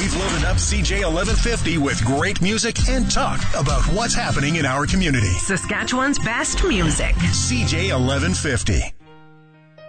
we've loaded up CJ 1150 with great music and talk about what's happening in our community. Saskatchewan's best music. CJ 1150.